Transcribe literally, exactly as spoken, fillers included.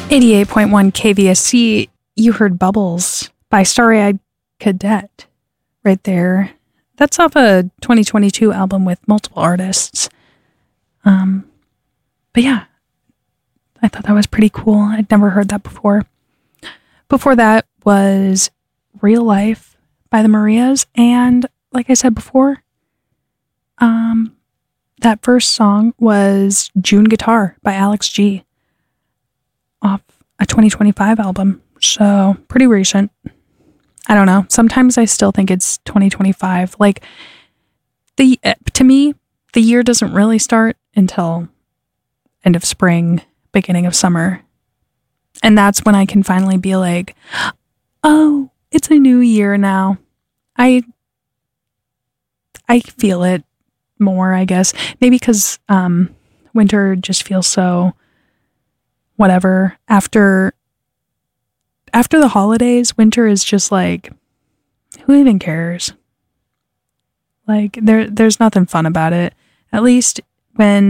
eighty-eight point one K V S C, you heard Bubbles by Starry Eyed Cadet right there. That's off a twenty twenty-two album with multiple artists. Um, but yeah, I thought that was pretty cool. I'd never heard that before. Before that was Real Life by the Marias. And like I said before, um, that first song was June Guitar by Alex G off a twenty twenty-five album. So pretty recent. I don't know. Sometimes I still think it's twenty twenty-five. Like the, to me, the year doesn't really start until end of spring, beginning of summer. And that's when I can finally be like, oh, it's a new year now. I, I feel it more, I guess. Maybe because um, winter just feels so whatever. After after the holidays, winter is just like, who even cares? Like there there's nothing fun about it. At least when